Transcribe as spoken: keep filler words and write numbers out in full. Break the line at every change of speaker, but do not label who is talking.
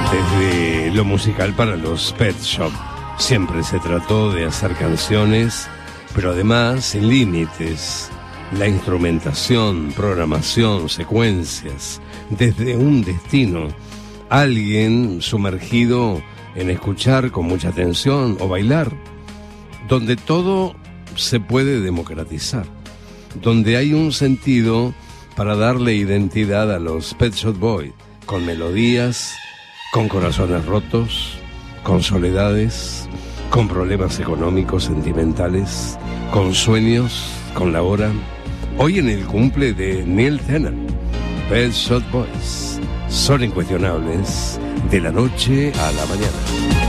Desde lo musical para los Pet Shop, siempre se trató de hacer canciones, pero además sin límites. La instrumentación, programación, secuencias, desde un destino. Alguien sumergido en escuchar con mucha atención o bailar, donde todo se puede democratizar, donde hay un sentido para darle identidad a los Pet Shop Boys, con melodías, con corazones rotos, con soledades, con problemas económicos, sentimentales, con sueños, con la hora. Hoy en el cumple de Neil Tennant, Pet Shop Boys son incuestionables de la noche a la mañana.